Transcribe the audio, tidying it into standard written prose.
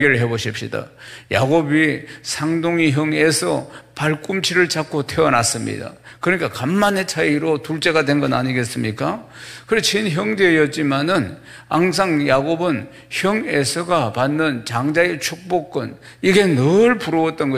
얘기를 해보십시다. 야곱이 쌍둥이 형 에서 발꿈치를 잡고 태어났습니다. 그러니까 간만의 차이로 둘째가 된 건 아니겠습니까? 그래 친형제였지만은 항상 야곱은 형 에서가 받는 장자의 축복권, 이게 늘 부러웠던 것입니다.